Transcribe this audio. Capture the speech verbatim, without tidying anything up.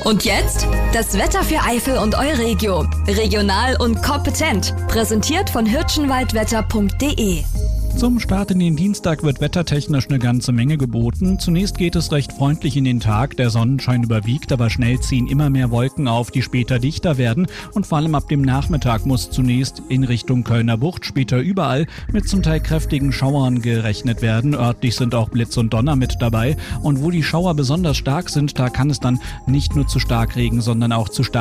Und jetzt das Wetter für Eifel und Euregio. Regional und kompetent. Präsentiert von hirschenwaldwetter punkt de. Zum Start in den Dienstag wird wettertechnisch eine ganze Menge geboten. Zunächst geht es recht freundlich in den Tag. Der Sonnenschein überwiegt, aber schnell ziehen immer mehr Wolken auf, die später dichter werden. Und vor allem ab dem Nachmittag muss zunächst in Richtung Kölner Bucht, später überall mit zum Teil kräftigen Schauern gerechnet werden. Örtlich sind auch Blitz und Donner mit dabei. Und wo die Schauer besonders stark sind, da kann es dann nicht nur zu Starkregen, sondern auch zu stark